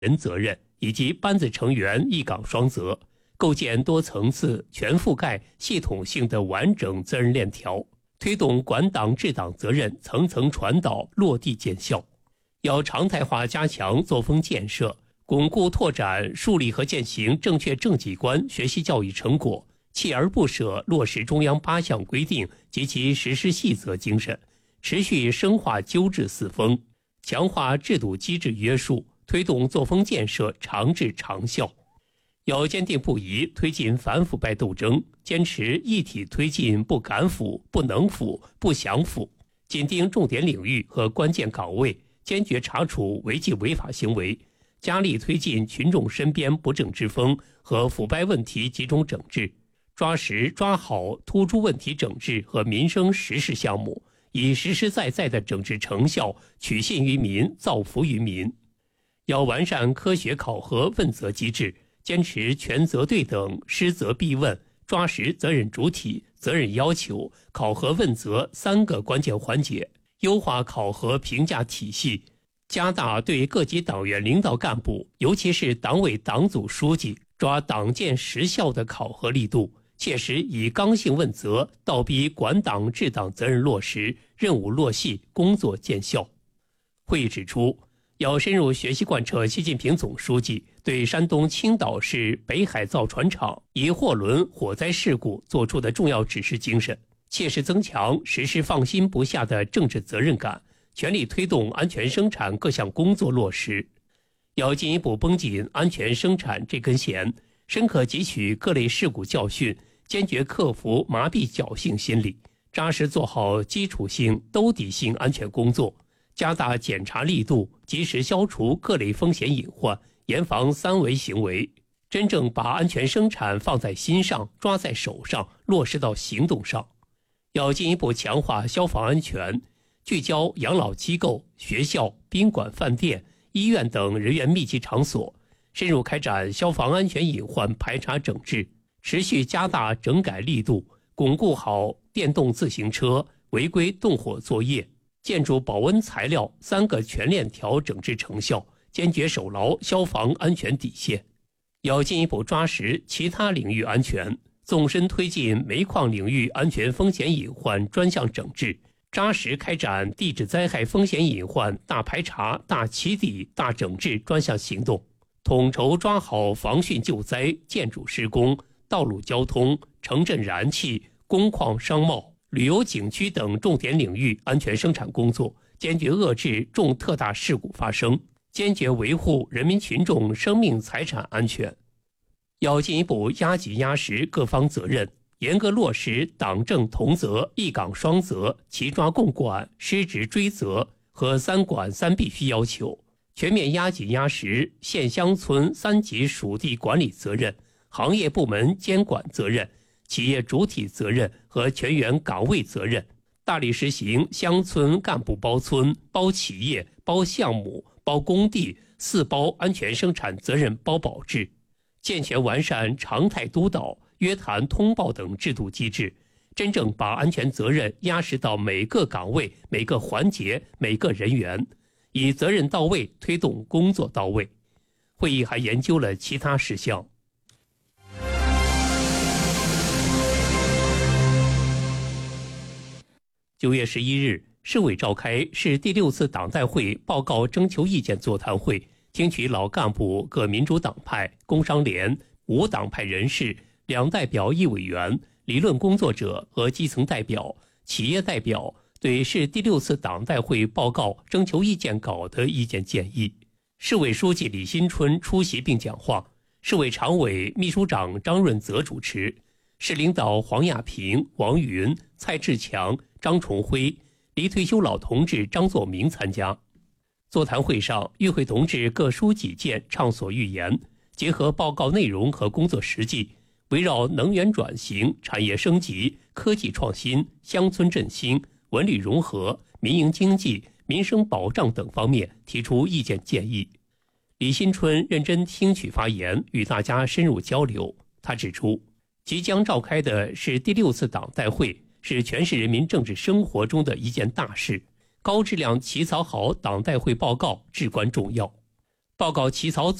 人责任以及班子成员一岗双责，构建多层次、全覆盖、系统性的完整责任链条，推动管党治党责任层层传导落地见效。要常态化加强作风建设，巩固拓展树立和践行正确政绩观学习教育成果，锲而不舍落实中央8项规定及其实施细则精神，持续深化纠治四风，强化制度机制约束，推动作风建设长治长效。要坚定不移推进反腐败斗争，坚持一体推进不敢腐、不能腐、不想腐，紧盯重点领域和关键岗位，坚决查处违纪违法行为，加力推进群众身边不正之风和腐败问题集中整治，抓实抓好突出问题整治和民生实事项目，以实实在在的整治成效取信于民、造福于民。要完善科学考核问责机制，坚持权责对等、失责必问，抓实责任主体、责任要求、考核问责3个关键环节，优化考核评价体系，加大对各级党员领导干部，尤其是党委党组书记抓党建实效的考核力度，切实以刚性问责倒逼管党治党责任落实，任务落细，工作见效。会议指出，要深入学习贯彻习近平总书记对山东青岛市北海造船厂一货轮火灾事故作出的重要指示精神，切实增强实施放心不下的政治责任感，全力推动安全生产各项工作落实。要进一步绷紧安全生产这根弦，深刻汲取各类事故教训，坚决克服麻痹侥幸心理，扎实做好基础性、兜底性安全工作，加大检查力度，及时消除各类风险隐患，严防3违行为，真正把安全生产放在心上、抓在手上，落实到行动上。要进一步强化消防安全，聚焦养老机构、学校、宾馆、饭店、医院等人员密集场所，深入开展消防安全隐患排查整治，持续加大整改力度，巩固好电动自行车、违规动火作业、建筑保温材料3个全链条整治成效，坚决守牢消防安全底线。要进一步抓实其他领域安全，纵深推进煤矿领域安全风险隐患专项整治，扎实开展地质灾害风险隐患大排查、大起底、大整治专项行动，统筹抓好防汛救灾、建筑施工、道路交通、城镇燃气、工矿商贸、旅游景区等重点领域安全生产工作，坚决遏制重特大事故发生，坚决维护人民群众生命财产安全。要进一步压紧压实各方责任，严格落实党政同责、一岗双责、齐抓共管、失职追责和3管3必须要求，全面压紧压实县乡村3级属地管理责任、行业部门监管责任、企业主体责任和全员岗位责任，大力实行乡村干部包村、包企业、包项目、包工地4包安全生产责任包保制，健全完善常态督导、约谈通报等制度机制，真正把安全责任压实到每个岗位、每个环节、每个人员，以责任到位推动工作到位。会议还研究了其他事项。9月11日，市委召开市第6次党代会报告征求意见座谈会，听取老干部、各民主党派、工商联、无党派人士、2代表1委员、理论工作者和基层代表、企业代表对市第6次党代会报告征求意见稿的意见建议。市委书记李新春出席并讲话，市委常委、秘书长张润泽主持，市领导黄亚平、王云、蔡志强、张崇辉、离退休老同志张作明参加。座谈会上，与会同志各抒己见，畅所欲言，结合报告内容和工作实际，围绕能源转型、产业升级、科技创新、乡村振兴、文旅融合、民营经济、民生保障等方面提出意见建议。李新春认真听取发言，与大家深入交流。他指出，即将召开的是第6次党代会，是全市人民政治生活中的一件大事，高质量起草好党代会报告至关重要。 报告起草